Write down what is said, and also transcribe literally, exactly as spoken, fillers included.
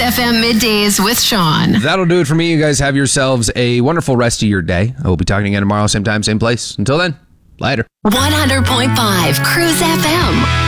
F M Middays with Sean. That'll do it for me. You guys have yourselves a wonderful rest of your day. I will be talking again tomorrow, same time, same place. Until then, later. one hundred point five Cruise F M.